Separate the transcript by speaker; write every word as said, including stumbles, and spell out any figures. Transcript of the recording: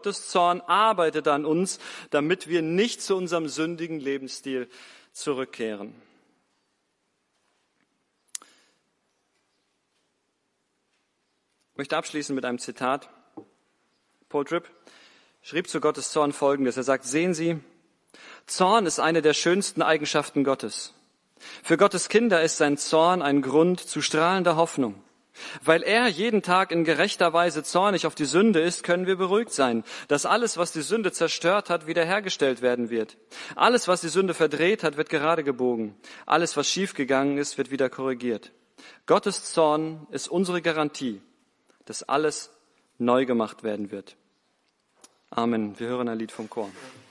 Speaker 1: Gottes Zorn arbeitet an uns, damit wir nicht zu unserem sündigen Lebensstil zurückkehren. Ich möchte abschließen mit einem Zitat. Paul Tripp schrieb zu Gottes Zorn Folgendes. Er sagt, sehen Sie, Zorn ist eine der schönsten Eigenschaften Gottes. Für Gottes Kinder ist sein Zorn ein Grund zu strahlender Hoffnung. Weil er jeden Tag in gerechter Weise zornig auf die Sünde ist, können wir beruhigt sein, dass alles, was die Sünde zerstört hat, wiederhergestellt werden wird. Alles, was die Sünde verdreht hat, wird gerade gebogen. Alles, was schiefgegangen ist, wird wieder korrigiert. Gottes Zorn ist unsere Garantie, dass alles neu gemacht werden wird. Amen. Wir hören ein Lied vom Chor.